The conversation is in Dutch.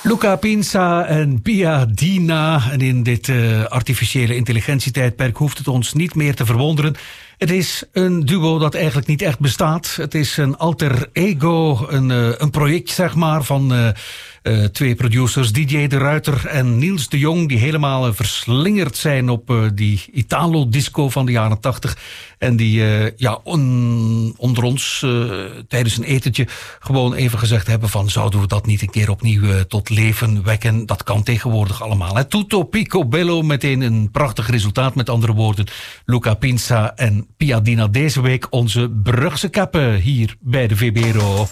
Luca Pinza en Pia Dina. En in dit artificiële intelligentietijdperk hoeft het ons niet meer te verwonderen. Het is een duo dat eigenlijk niet echt bestaat. Het is een alter ego, een project zeg maar van twee producers, DJ De Ruiter en Niels de Jong, die helemaal verslingerd zijn op die Italo-disco van de jaren 80. En die onder ons tijdens een etentje gewoon even gezegd hebben van zouden we dat niet een keer opnieuw tot leven wekken? Dat kan tegenwoordig allemaal. Tutto picobello, meteen een prachtig resultaat. Met andere woorden, Luca Pinza en Pia Dina deze week onze Brugse kappen hier bij de VBRO.